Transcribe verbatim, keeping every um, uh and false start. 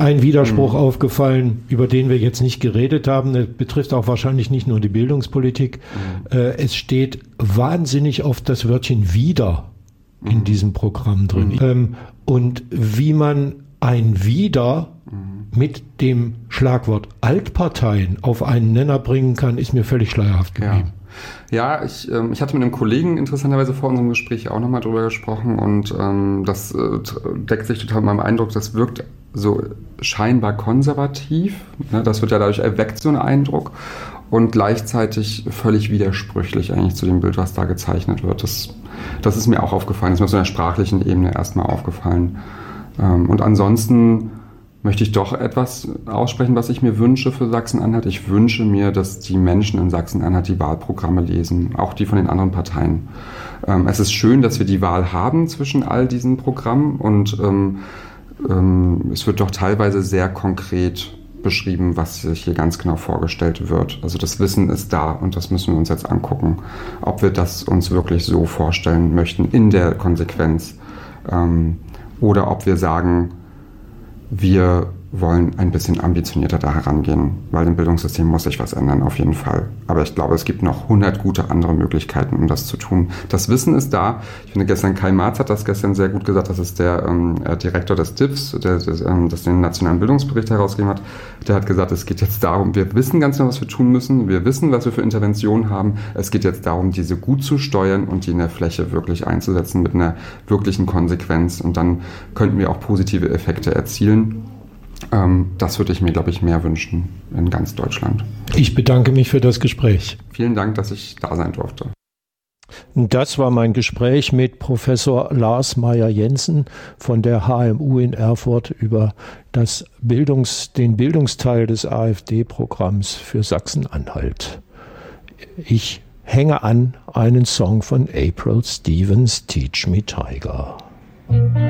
ein Widerspruch mhm. aufgefallen, über den wir jetzt nicht geredet haben. Das betrifft auch wahrscheinlich nicht nur die Bildungspolitik. Mhm. Äh, es steht wahnsinnig oft das Wörtchen wieder mhm. in diesem Programm drin. Mhm. Ähm, und wie man ein Wieder mhm. mit dem Schlagwort Altparteien auf einen Nenner bringen kann, ist mir völlig schleierhaft geblieben. Ja. Ja, ich, ähm, ich hatte mit einem Kollegen interessanterweise vor unserem Gespräch auch nochmal drüber gesprochen und ähm, das äh, deckt sich total mit meinem Eindruck, das wirkt so scheinbar konservativ, ne? Das wird ja dadurch erweckt, so ein Eindruck, und gleichzeitig völlig widersprüchlich eigentlich zu dem Bild, was da gezeichnet wird. Das, das ist mir auch aufgefallen, das ist mir auf so einer sprachlichen Ebene erstmal aufgefallen. Ähm, und ansonsten möchte ich doch etwas aussprechen, was ich mir wünsche für Sachsen-Anhalt. Ich wünsche mir, dass die Menschen in Sachsen-Anhalt die Wahlprogramme lesen, auch die von den anderen Parteien. Ähm, es ist schön, dass wir die Wahl haben zwischen all diesen Programmen und ähm, ähm, es wird doch teilweise sehr konkret beschrieben, was sich hier ganz genau vorgestellt wird. Also das Wissen ist da und das müssen wir uns jetzt angucken, ob wir das uns wirklich so vorstellen möchten in der Konsequenz ähm, oder ob wir sagen, wir wollen ein bisschen ambitionierter da herangehen, weil im Bildungssystem muss sich was ändern, auf jeden Fall. Aber ich glaube, es gibt noch hundert gute andere Möglichkeiten, um das zu tun. Das Wissen ist da. Ich finde, gestern Kai Marz hat das gestern sehr gut gesagt. Das ist der ähm, Direktor des D I P S, der, der ähm, das den Nationalen Bildungsbericht herausgegeben hat. Der hat gesagt, es geht jetzt darum, wir wissen ganz genau, was wir tun müssen. Wir wissen, was wir für Interventionen haben. Es geht jetzt darum, diese gut zu steuern und die in der Fläche wirklich einzusetzen mit einer wirklichen Konsequenz. Und dann könnten wir auch positive Effekte erzielen. Ähm, das würde ich mir, glaube ich, mehr wünschen in ganz Deutschland. Ich bedanke mich für das Gespräch. Vielen Dank, dass ich da sein durfte. Das war mein Gespräch mit Professor Lars Meyer-Jensen von der H M U in Erfurt über das Bildungs-, den Bildungsteil des AfD-Programms für Sachsen-Anhalt. Ich hänge an einen Song von April Stevens, Teach Me Tiger.